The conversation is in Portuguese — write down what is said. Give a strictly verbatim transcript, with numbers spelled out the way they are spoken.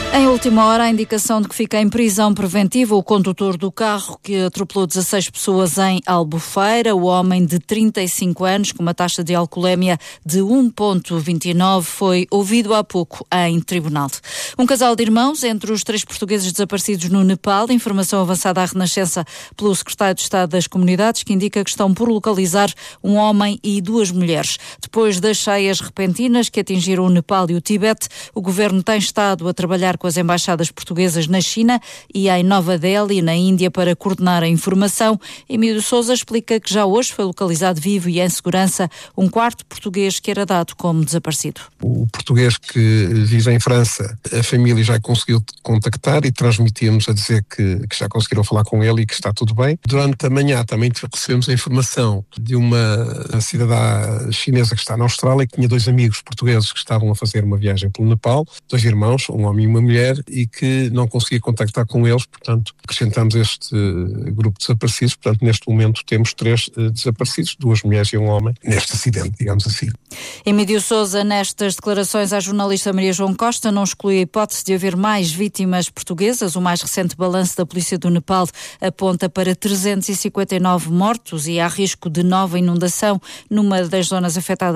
Em última hora, a indicação de que fica em prisão preventiva o condutor do carro que atropelou dezasseis pessoas em Albufeira. O homem de trinta e cinco anos, com uma taxa de alcoolemia de um vírgula vinte e nove, foi ouvido há pouco em tribunal. Um casal de irmãos entre os três portugueses desaparecidos no Nepal. Informação avançada à Renascença pelo secretário de Estado das Comunidades, que indica que estão por localizar um homem e duas mulheres. Depois das cheias repentinas que atingiram o Nepal e o Tibete, o governo tem estado a trabalhar com as embaixadas portuguesas na China e em Nova Delhi, na Índia, para coordenar a informação. Emílio Sousa explica que já hoje foi localizado vivo e em segurança um quarto português que era dado como desaparecido. O português que vive em França, a família já conseguiu contactar e transmitimos a dizer que, que já conseguiram falar com ele e que está tudo bem. Durante a manhã também recebemos a informação de uma cidadã chinesa que está na Austrália, que tinha dois amigos portugueses que estavam a fazer uma viagem pelo Nepal, dois irmãos, um homem e uma mulher, e que não conseguia contactar com eles, portanto acrescentamos este grupo de desaparecidos. Portanto, neste momento temos três uh, desaparecidos, duas mulheres e um homem, neste acidente, digamos assim. Emílio Sousa, nestas declarações à jornalista Maria João Costa, não exclui a hipótese de haver mais vítimas portuguesas. O mais recente balanço da Polícia do Nepal aponta para trezentos e cinquenta e nove mortos e há risco de nova inundação numa das zonas afetadas